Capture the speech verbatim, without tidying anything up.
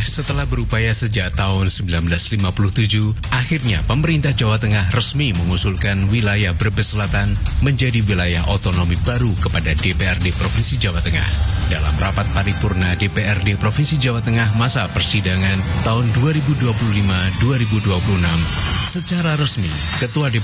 setelah berupaya sejak tahun sembilan belas lima puluh tujuh, akhirnya pemerintah Jawa Tengah resmi mengusulkan wilayah Brebes Selatan menjadi wilayah otonomi baru kepada D P R D Provinsi Jawa Tengah. Dalam rapat paripurna D P R D Provinsi Jawa Tengah masa persidangan tahun dua ribu dua puluh lima dua ribu dua puluh enam, secara resmi Ketua D P R